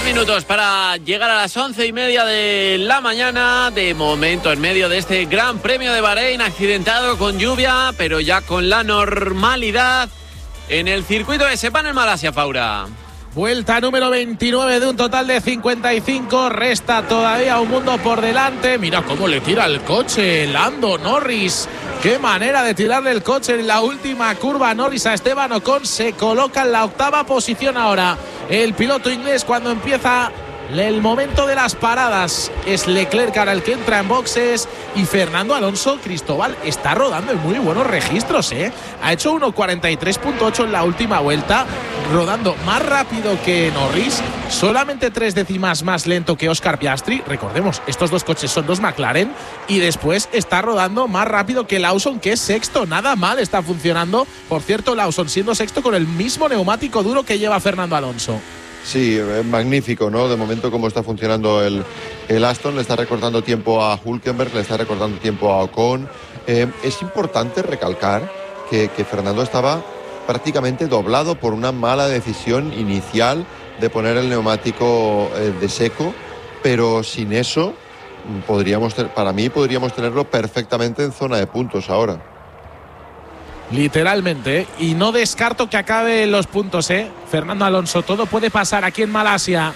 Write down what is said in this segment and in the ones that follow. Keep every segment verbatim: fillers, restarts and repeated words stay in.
minutos para llegar a las once y media de la mañana. De momento, en medio de este Gran Premio de Bahrein, accidentado con lluvia, pero ya con la normalidad en el circuito de Sepang en Malasia, Faura. Vuelta número veintinueve de un total de cincuenta y cinco. Resta todavía un mundo por delante. Mira cómo le tira el coche Lando Norris. Qué manera de tirarle el coche en la última curva Norris a Esteban Ocon. Se coloca en la octava posición ahora el piloto inglés cuando empieza el momento de las paradas. Es Leclerc ahora el que entra en boxes y Fernando Alonso, Cristóbal, está rodando en muy buenos registros, ¿eh? Ha hecho uno cuarenta y tres punto ocho en la última vuelta, rodando más rápido que Norris, solamente tres décimas más lento que Oscar Piastri. Recordemos, estos dos coches son dos McLaren, y después está rodando más rápido que Lawson, que es sexto. Nada mal está funcionando. Por cierto, Lawson siendo sexto con el mismo neumático duro que lleva Fernando Alonso. Sí, magnífico, ¿no? De momento, cómo está funcionando el, el Aston. Le está recortando tiempo a Hülkenberg, le está recortando tiempo a Ocon. Eh, es importante recalcar que, que Fernando estaba prácticamente doblado por una mala decisión inicial de poner el neumático eh, de seco, pero sin eso, podríamos para mí, podríamos tenerlo perfectamente en zona de puntos ahora. Literalmente, ¿eh? Y no descarto que acabe los puntos, ¿eh? Fernando Alonso, todo puede pasar aquí en Malasia.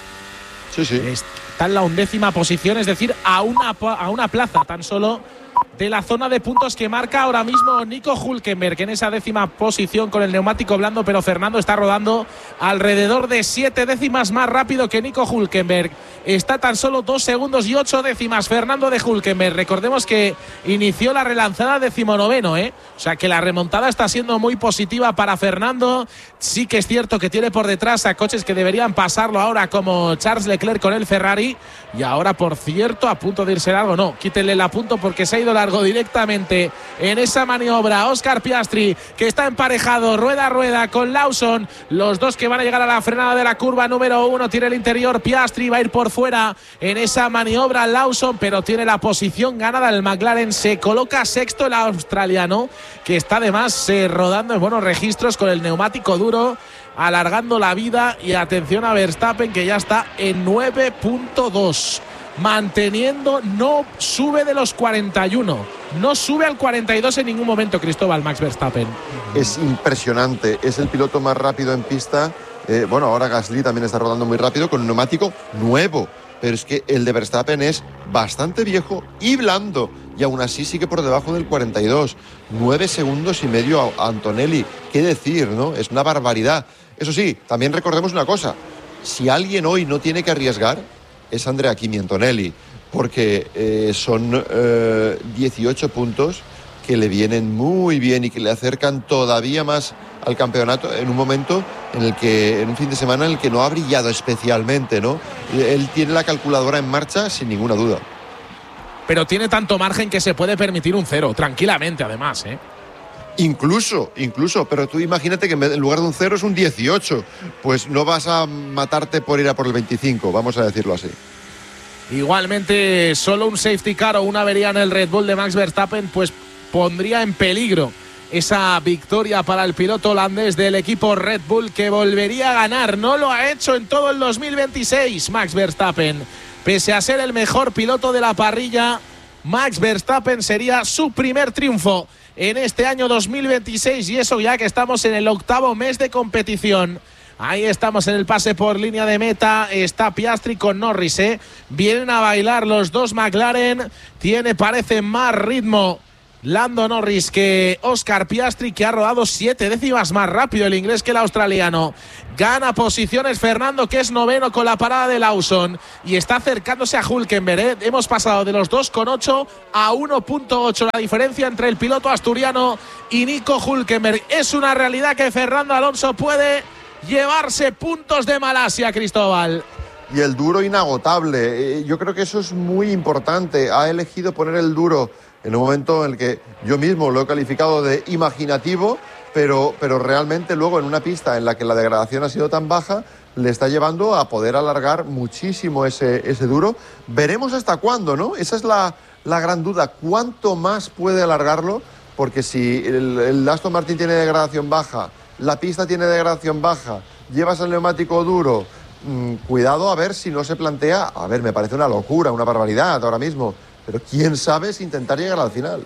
Sí, sí. Está en la undécima posición, es decir, a una, a una plaza tan solo de la zona de puntos que marca ahora mismo Nico Hülkenberg en esa décima posición con el neumático blando, pero Fernando está rodando alrededor de siete décimas más rápido que Nico Hülkenberg. Está tan solo dos segundos y ocho décimas Fernando de Hülkenberg. Recordemos que inició la relanzada decimonoveno, ¿eh? O sea que la remontada está siendo muy positiva para Fernando. Sí que es cierto que tiene por detrás a coches que deberían pasarlo ahora, como Charles Leclerc con el Ferrari. Y ahora, por cierto, a punto de irse largo. No, quítenle el punto porque se ha ido largo directamente en esa maniobra Oscar Piastri, que está emparejado rueda a rueda con Lawson. Los dos que van a llegar a la frenada de la curva número uno. Tiene el interior Piastri, va a ir por fuera en esa maniobra Lawson, pero tiene la posición ganada el McLaren. Se coloca sexto el australiano, que está además eh, rodando en buenos registros con el neumático duro, alargando la vida. Y atención a Verstappen, que ya está en nueve punto dos, manteniendo, no sube de los cuarenta y uno, no sube al cuarenta y dos en ningún momento, Cristóbal, Max Verstappen. Es impresionante, es el piloto más rápido en pista. Eh, bueno, ahora Gasly también está rodando muy rápido con un neumático nuevo, pero es que el de Verstappen es bastante viejo y blando, y aún así sigue por debajo del cuarenta y dos. Nueve segundos y medio a Antonelli. ¿Qué decir, no? Es una barbaridad. Eso sí, también recordemos una cosa. Si alguien hoy no tiene que arriesgar, es Andrea Kimi Antonelli, porque eh, son eh, dieciocho puntos que le vienen muy bien y que le acercan todavía más al campeonato en un momento en el que, en un fin de semana en el que no ha brillado especialmente, ¿no? Él tiene la calculadora en marcha sin ninguna duda. Pero tiene tanto margen que se puede permitir un cero, tranquilamente además, ¿eh? Incluso, incluso, pero tú imagínate que en lugar de un cero es un dieciocho, pues no vas a matarte por ir a por el veinticinco, vamos a decirlo así. Igualmente, solo un safety car o una avería en el Red Bull de Max Verstappen pues pondría en peligro esa victoria para el piloto holandés del equipo Red Bull, que volvería a ganar. No lo ha hecho en todo el dos mil veintiséis Max Verstappen. Pese a ser el mejor piloto de la parrilla, Max Verstappen sería su primer triunfo en este año dos mil veintiséis, y eso ya que estamos en el octavo mes de competición. Ahí estamos en el pase por línea de meta. Está Piastri con Norris, ¿eh? Vienen a bailar los dos McLaren. Tiene, parece, más ritmo Lando Norris que Oscar Piastri, que ha rodado siete décimas más rápido el inglés que el australiano. Gana posiciones Fernando, que es noveno con la parada de Lawson, y está acercándose a Hülkenberg, ¿eh? Hemos pasado de los dos coma ocho a uno punto ocho la diferencia entre el piloto asturiano y Nico Hülkenberg. Es una realidad que Fernando Alonso puede llevarse puntos de Malasia, Cristóbal. Y el duro inagotable, yo creo que eso es muy importante. Ha elegido poner el duro en un momento en el que yo mismo lo he calificado de imaginativo, pero, pero realmente luego en una pista en la que la degradación ha sido tan baja, le está llevando a poder alargar muchísimo ese, ese duro. Veremos hasta cuándo, ¿no? Esa es la, la gran duda. ¿Cuánto más puede alargarlo? Porque si el, el Aston Martin tiene degradación baja, la pista tiene degradación baja, llevas el neumático duro, mmm, cuidado a ver si no se plantea, a ver, me parece una locura, una barbaridad ahora mismo, pero quién sabe si intentar llegar al final.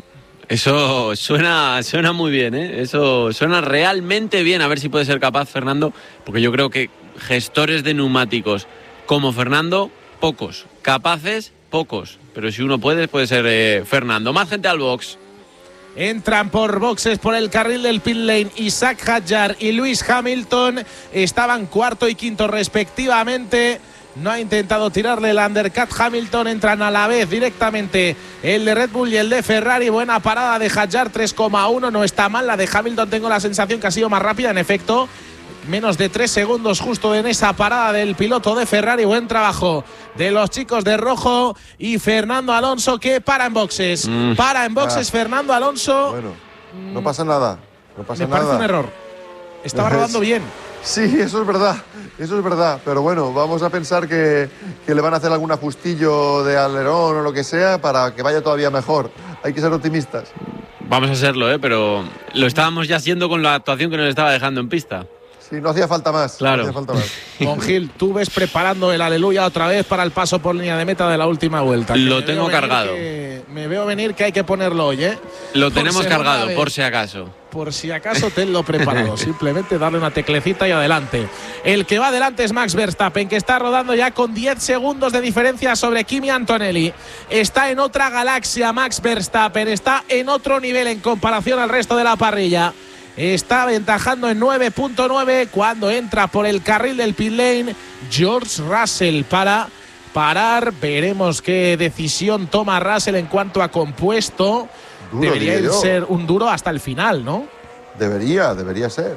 Eso suena, suena muy bien, ¿eh? Eso suena realmente bien, a ver si puede ser capaz Fernando, porque yo creo que gestores de neumáticos como Fernando, pocos, capaces, pocos, pero si uno puede, puede ser eh, Fernando. Más gente al box. Entran por boxes por el carril del pit lane Isaac Hadjar y Lewis Hamilton. Estaban cuarto y quinto respectivamente. No ha intentado tirarle el undercut Hamilton. Entran a la vez directamente el de Red Bull y el de Ferrari. Buena parada de Hadjar, tres coma uno. No está mal. La de Hamilton tengo la sensación que ha sido más rápida. En efecto, menos de tres segundos justo en esa parada del piloto de Ferrari. Buen trabajo de los chicos de rojo. Y Fernando Alonso que para en boxes. Mm. Para en boxes ah. Fernando Alonso. Bueno, no pasa nada. No pasa Me nada. parece un error. Estaba rodando bien. Sí, eso es verdad. Eso es verdad. Pero bueno, vamos a pensar que, que le van a hacer algún ajustillo de alerón o lo que sea para que vaya todavía mejor. Hay que ser optimistas. Vamos a serlo, ¿eh? Pero lo estábamos ya haciendo con la actuación que nos estaba dejando en pista. Sí, no hacía falta más. Claro. No hacía falta más. Monjil, tú ves preparando el aleluya otra vez para el paso por línea de meta de la última vuelta. Lo tengo cargado. Que, me veo venir que hay que ponerlo hoy, ¿eh? Lo tenemos cargado, vez, por si acaso. Por si acaso tenlo preparado. Simplemente darle una teclecita y adelante. El que va adelante es Max Verstappen, que está rodando ya con diez segundos de diferencia sobre Kimi Antonelli. Está en otra galaxia Max Verstappen. Está en otro nivel en comparación al resto de la parrilla. Está aventajando en nueve punto nueve cuando entra por el carril del pit lane George Russell para parar. Veremos qué decisión toma Russell en cuanto a compuesto. Duro, debería ir ser un duro hasta el final, ¿no? Debería, debería ser.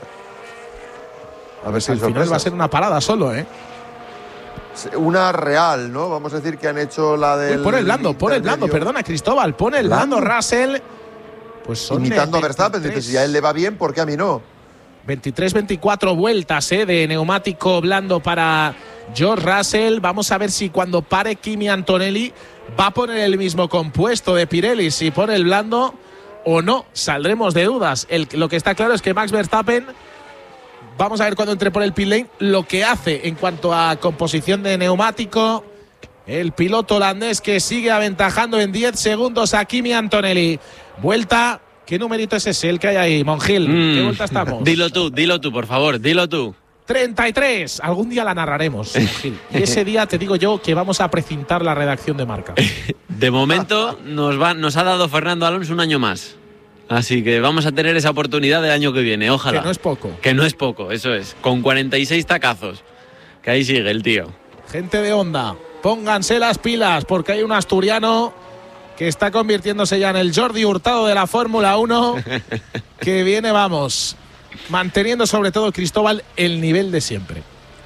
A ver si al final va a ser una parada solo, ¿eh? Una real, ¿no? Vamos a decir que han hecho la del... Uy, pon el blando, pon el blando, perdona Cristóbal, pon el blando, blando Russell. Pues son imitando a Verstappen, dices, si a él le va bien, ¿por qué a mí no? veintitrés veinticuatro vueltas ¿eh? de neumático blando para George Russell. Vamos a ver si cuando pare Kimi Antonelli va a poner el mismo compuesto de Pirelli, si pone el blando o no. Saldremos de dudas. El, lo que está claro es que Max Verstappen, vamos a ver cuando entre por el pit lane lo que hace en cuanto a composición de neumático. El piloto holandés que sigue aventajando en diez segundos a Kimi Antonelli. Vuelta, ¿qué numerito es ese el que hay ahí, Monjil? Mm. ¿Qué vuelta estamos? Dilo tú, dilo tú, por favor, dilo tú. treinta y tres. Algún día la narraremos, Monjil. Y ese día te digo yo que vamos a precintar la redacción de Marca. De momento nos, va, nos ha dado Fernando Alonso un año más. Así que vamos a tener esa oportunidad el año que viene, ojalá. Que no es poco. Que no es poco, eso es. Con cuarenta y seis tacazos. Que ahí sigue el tío. Gente de Honda, pónganse las pilas porque hay un asturiano que está convirtiéndose ya en el Jordi Hurtado de la Fórmula uno, que viene, vamos, manteniendo sobre todo, Cristóbal, el nivel de siempre.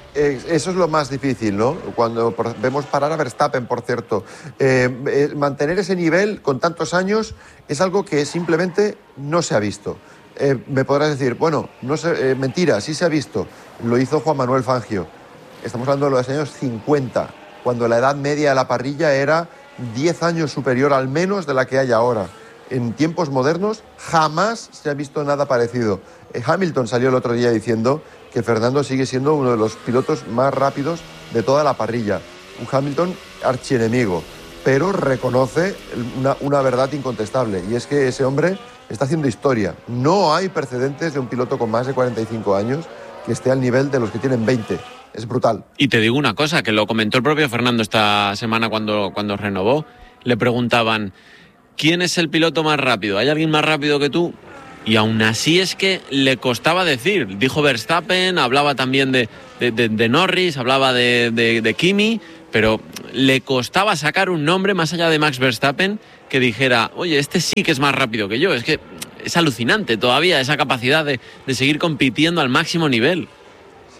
Eso es lo más difícil, ¿no? Cuando vemos parar a Verstappen, por cierto. Eh, eh, mantener ese nivel con tantos años es algo que simplemente no se ha visto. Eh, me podrás decir, bueno, no sé, eh, mentira, sí se ha visto. Lo hizo Juan Manuel Fangio. Estamos hablando de los años cincuenta, cuando la edad media de la parrilla era diez años superior al menos de la que hay ahora. En tiempos modernos jamás se ha visto nada parecido. Hamilton salió el otro día diciendo que Fernando sigue siendo uno de los pilotos más rápidos de toda la parrilla. Un Hamilton archienemigo, pero reconoce una, una verdad incontestable, y es que ese hombre está haciendo historia. No hay precedentes de un piloto con más de cuarenta y cinco años que esté al nivel de los que tienen veinte. Es brutal. Y te digo una cosa, que lo comentó el propio Fernando esta semana cuando, cuando renovó. Le preguntaban, ¿quién es el piloto más rápido? ¿Hay alguien más rápido que tú? Y aún así es que le costaba decir. Dijo Verstappen, hablaba también de, de, de, de Norris, hablaba de, de, de Kimi, pero le costaba sacar un nombre más allá de Max Verstappen que dijera, oye, este sí que es más rápido que yo. Es que es alucinante todavía esa capacidad de, de seguir compitiendo al máximo nivel. Sí.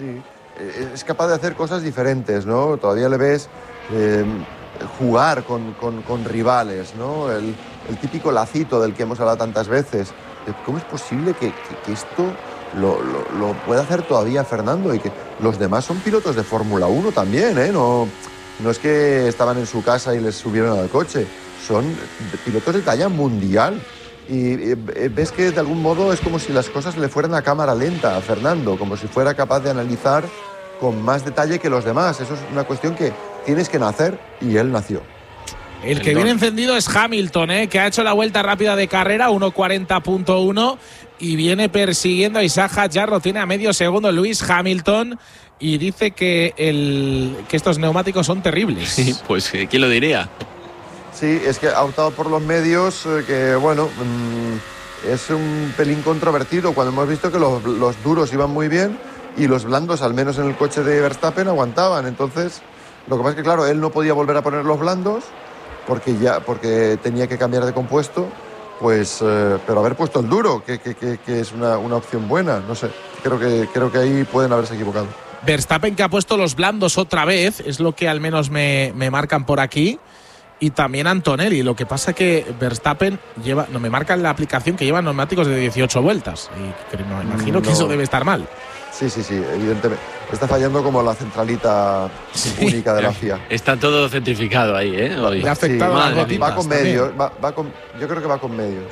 Es capaz de hacer cosas diferentes, ¿no? Todavía le ves eh, jugar con, con, con rivales, ¿no? El, el típico lacito del que hemos hablado tantas veces. ¿Cómo es posible que, que, que esto lo, lo, lo pueda hacer todavía Fernando? Y que los demás son pilotos de Fórmula uno también, ¿eh? No, no es que estaban en su casa y les subieron al coche. Son pilotos de talla mundial. Y eh, ves que de algún modo es como si las cosas le fueran a cámara lenta a Fernando, como si fuera capaz de analizar con más detalle que los demás. Eso es una cuestión que tienes que nacer y él nació. El que viene encendido es Hamilton, ¿eh? Que ha hecho la vuelta rápida de carrera, uno cuarenta punto uno, y viene persiguiendo a Isaac Hadjar, lo tiene a medio segundo Lewis Hamilton, y dice que, el, que estos neumáticos son terribles. Sí, pues ¿quién lo diría? Sí, es que ha optado por los medios, eh, que bueno, mmm, es un pelín controvertido cuando hemos visto que los, los duros iban muy bien y los blandos, al menos en el coche de Verstappen, aguantaban. Entonces, lo que pasa es que claro, él no podía volver a poner los blandos porque ya porque tenía que cambiar de compuesto, pues eh, pero haber puesto el duro, que, que, que, que es una, una opción buena, no sé, creo que, creo que ahí pueden haberse equivocado. Verstappen, que ha puesto los blandos otra vez, es lo que al menos me, me marcan por aquí, y también Antonelli. Lo que pasa que Verstappen lleva, no me marca en la aplicación que lleva neumáticos de dieciocho vueltas, y no, imagino que no. Eso debe estar mal. Sí, sí, sí, evidentemente. Está fallando como la centralita sí. única de la F I A. Está todo centrificado ahí, ¿eh? Hoy. Le ha afectado sí, a las gotitas. Va con medios, va, va con, yo creo que va con medios.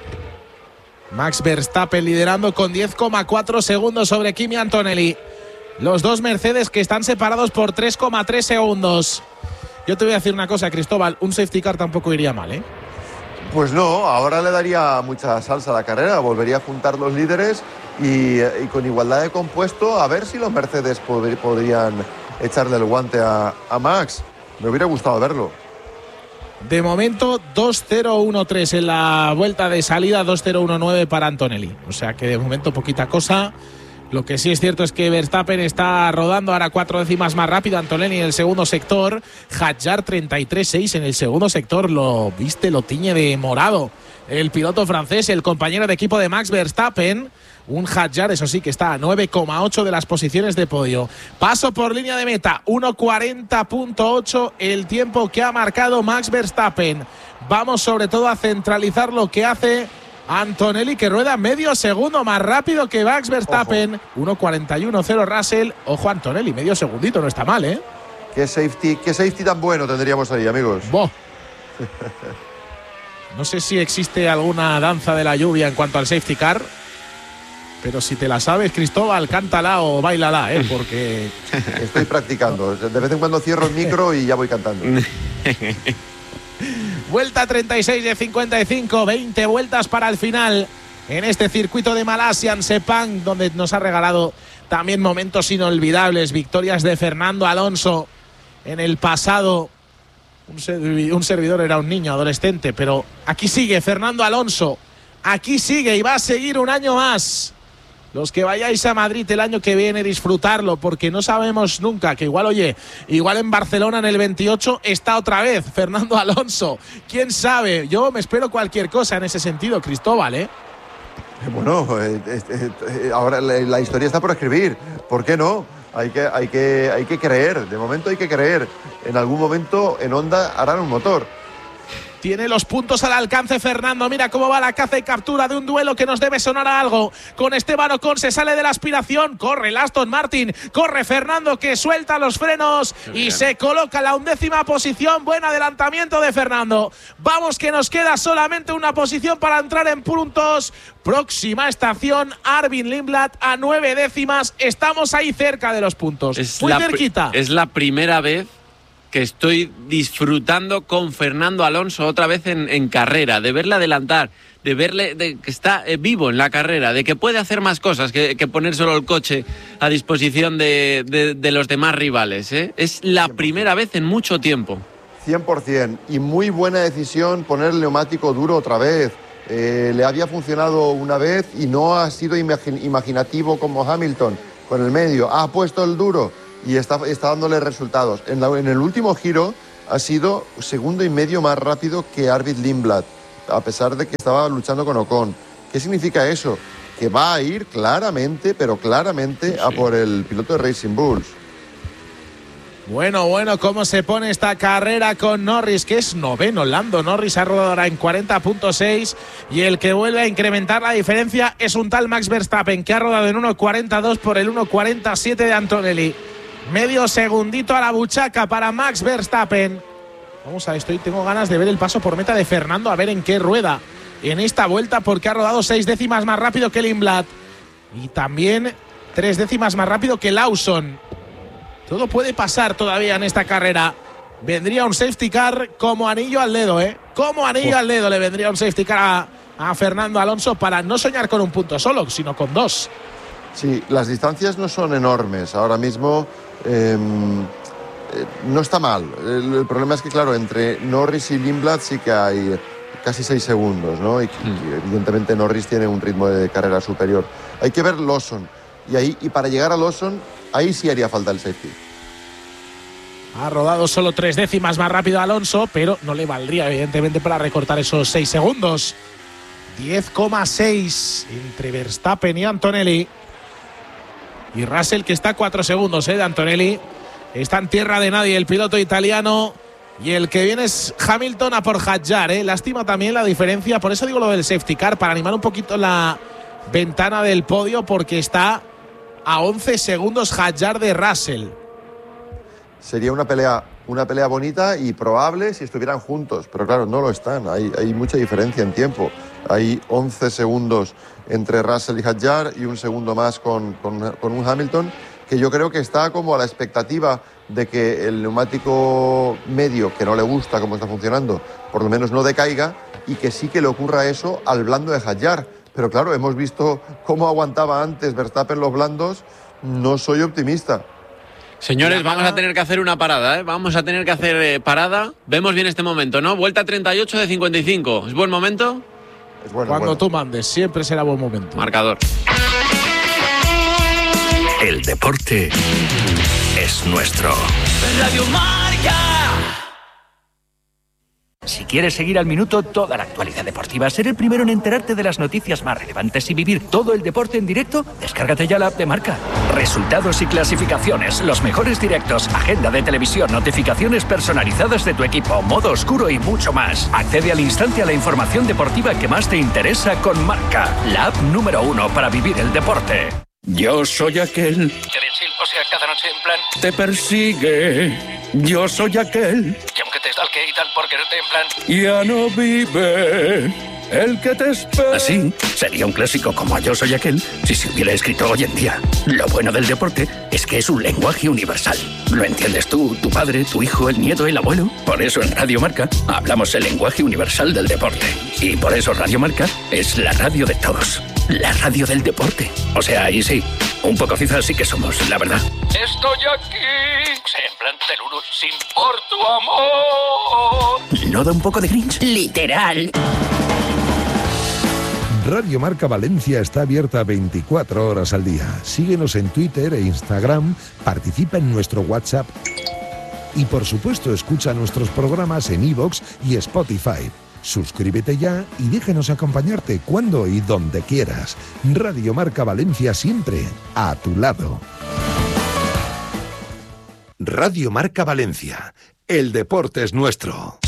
Max Verstappen liderando con diez coma cuatro segundos sobre Kimi Antonelli. Los dos Mercedes que están separados por tres coma tres segundos. Yo te voy a decir una cosa, Cristóbal, un safety car tampoco iría mal, ¿eh? Pues no, ahora le daría mucha salsa a la carrera, volvería a juntar los líderes y, y con igualdad de compuesto, a ver si los Mercedes pod- podrían echarle el guante a, a Max. Me hubiera gustado verlo. De momento, dos cero uno tres en la vuelta de salida, dos cero uno nueve para Antonelli. O sea que de momento poquita cosa. Lo que sí es cierto es que Verstappen está rodando ahora cuatro décimas más rápido. Antonelli en el segundo sector. Hadjar treinta y tres seis en el segundo sector. Lo viste, lo tiñe de morado el piloto francés, el compañero de equipo de Max Verstappen. Un Hadjar, eso sí, que está a nueve coma ocho de las posiciones de podio. Paso por línea de meta, uno cuarenta punto ocho el tiempo que ha marcado Max Verstappen. Vamos sobre todo a centralizar lo que hace Antonelli, que rueda medio segundo más rápido que Max Verstappen. uno cuarenta y uno cero Russell. Ojo Antonelli, medio segundito, no está mal, ¿eh? Qué safety, qué safety tan bueno tendríamos ahí, amigos. Boh. No sé si existe alguna danza de la lluvia en cuanto al safety car, pero si te la sabes, Cristóbal, cántala o bailala, ¿eh? Porque estoy practicando. De vez en cuando cierro el micro y ya voy cantando. Vuelta treinta y seis de cincuenta y cinco, veinte vueltas para el final en este circuito de Malasia, en Sepang, donde nos ha regalado también momentos inolvidables, victorias de Fernando Alonso en el pasado. Un, servi- un servidor era un niño, adolescente, pero aquí sigue Fernando Alonso, aquí sigue y va a seguir un año más. Los que vayáis a Madrid el año que viene, disfrutarlo, porque no sabemos nunca, que igual, oye, igual en Barcelona en el veintiocho está otra vez Fernando Alonso. ¿Quién sabe? Yo me espero cualquier cosa en ese sentido, Cristóbal, ¿eh? Bueno, eh, eh, eh, ahora la, la historia está por escribir. ¿Por qué no? Hay que, hay que, hay que creer. De momento hay que creer. En algún momento en Honda harán un motor. Tiene los puntos al alcance Fernando. Mira cómo va la caza y captura de un duelo que nos debe sonar a algo. Con Esteban Ocon se sale de la aspiración. Corre el Aston Martin. Corre Fernando, que suelta los frenos y se coloca en la undécima posición. Buen adelantamiento de Fernando. Vamos, que nos queda solamente una posición para entrar en puntos. Próxima estación, Arvin Lindblad a nueve décimas. Estamos ahí cerca de los puntos. Es Muy la cerquita. Pr- es la primera vez que estoy disfrutando con Fernando Alonso otra vez en, en carrera, de verle adelantar, de verle de que está eh, vivo en la carrera, de que puede hacer más cosas que, que poner solo el coche a disposición de, de, de los demás rivales, ¿eh? Es la cien por ciento primera vez en mucho tiempo. cien por ciento. Y muy buena decisión poner el neumático duro otra vez. Eh, le había funcionado una vez y no ha sido imagi- imaginativo como Hamilton con el medio. Ha puesto el duro y está, está dándole resultados. En, la, en el último giro ha sido segundo y medio más rápido que Arvid Lindblad, a pesar de que estaba luchando con Ocon. ¿Qué significa eso? Que va a ir claramente, pero claramente, sí, a por el piloto de Racing Bulls. Bueno, bueno, cómo se pone esta carrera con Norris, que es noveno. Lando Norris ha rodado ahora en cuarenta punto seis y el que vuelve a incrementar la diferencia es un tal Max Verstappen, que ha rodado en uno cuarenta y dos por el uno cuarenta y siete de Antonelli. Medio segundito a la buchaca para Max Verstappen. Vamos a esto y tengo ganas de ver el paso por meta de Fernando, a ver en qué rueda en esta vuelta, porque ha rodado seis décimas más rápido que Lindblad y también tres décimas más rápido que Lawson. Todo puede pasar todavía en esta carrera. Vendría un safety car como anillo al dedo, ¿eh? Como anillo oh. al dedo le vendría un safety car a, a Fernando Alonso para no soñar con un punto solo, sino con dos. Sí, las distancias no son enormes. Ahora mismo eh, eh, no está mal. El, el problema es que, claro, entre Norris y Lindblad sí que hay casi seis segundos, ¿no? Y, mm. y evidentemente Norris tiene un ritmo de carrera superior. Hay que ver Lawson. Y, ahí, y para llegar a Lawson, ahí sí haría falta el safety. Ha rodado solo tres décimas más rápido a Alonso, pero no le valdría, evidentemente, para recortar esos seis segundos. diez coma seis entre Verstappen y Antonelli. Y Russell, que está a cuatro segundos ¿eh? de Antonelli. Está en tierra de nadie el piloto italiano. Y el que viene es Hamilton a por Hadjar. ¿eh? Lástima también la diferencia. Por eso digo lo del safety car, para animar un poquito la ventana del podio, porque está a once segundos Hadjar de Russell. Sería una pelea, una pelea bonita y probable si estuvieran juntos, pero claro, no lo están. Hay, hay mucha diferencia en tiempo. Hay once segundos entre Russell y Hadjar y un segundo más con, con, con un Hamilton que yo creo que está como a la expectativa de que el neumático medio, que no le gusta cómo está funcionando, por lo menos no decaiga, y que sí que le ocurra eso al blando de Hadjar. Pero claro, hemos visto cómo aguantaba antes Verstappen los blandos. No soy optimista. Señores, vamos a tener que hacer una parada, ¿eh? Vamos a tener que hacer eh, parada. Vemos bien este momento, ¿no? Vuelta treinta y ocho de cincuenta y cinco. ¿Es buen momento? Es bueno, Cuando bueno. tú mandes, siempre será buen momento. Marcador. El deporte es nuestro. Radio Marca. Si quieres seguir al minuto toda la actualidad deportiva, ser el primero en enterarte de las noticias más relevantes y vivir todo el deporte en directo, descárgate ya la app de Marca. Resultados y clasificaciones, los mejores directos, agenda de televisión, notificaciones personalizadas de tu equipo, modo oscuro y mucho más. Accede al instante a la información deportiva que más te interesa con Marca, la app número uno para vivir el deporte. Yo soy aquel. Sil, o sea, cada noche en plan. Te persigue. Yo soy aquel. Que aunque te stalke y tal, por quererte en plan. Ya no vive el que te espera. Así sería un clásico como Yo soy aquel si se hubiera escrito hoy en día. Lo bueno del deporte es que es un lenguaje universal. ¿Lo entiendes tú, tu padre, tu hijo, el nieto, el abuelo? Por eso en Radio Marca hablamos el lenguaje universal del deporte. Y por eso Radio Marca es la radio de todos. La radio del deporte. O sea, ahí sí, un poco cizas sí que somos, la verdad. Estoy aquí, en plan teluru, sin por tu amor. ¿No da un poco de cringe? Literal. Radio Marca Valencia está abierta veinticuatro horas al día. Síguenos en Twitter e Instagram, participa en nuestro WhatsApp y, por supuesto, escucha nuestros programas en iVoox y Spotify. Suscríbete ya y déjanos acompañarte cuando y donde quieras. Radio Marca Valencia, siempre a tu lado. Radio Marca Valencia. El deporte es nuestro.